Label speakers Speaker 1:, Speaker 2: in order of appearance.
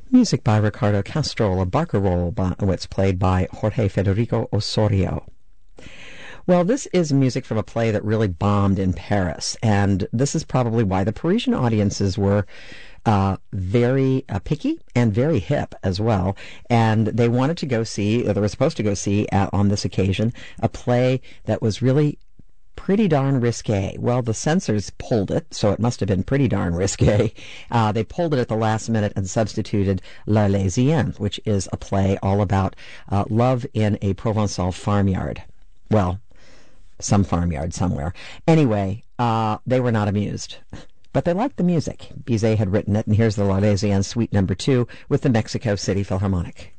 Speaker 1: Music by Ricardo Castro, a barcarolle it's played by Jorge Federico Osorio. Well, this is music from a play that really bombed in Paris, and this is probably why the Parisian audiences were very picky and very hip as well, and they wanted to go see, or they were supposed to go see on this occasion, a play that was really pretty darn risque. Well, the censors pulled it, so it must have been pretty darn risque. They pulled it at the last minute and substituted L'Arlésienne, which is a play all about love in a Provençal farmyard. Well, some farmyard somewhere. Anyway, they were not amused. But they liked the music. Bizet had written it, and here's the L'Arlésienne Suite No. 2 with the Mexico City Philharmonic.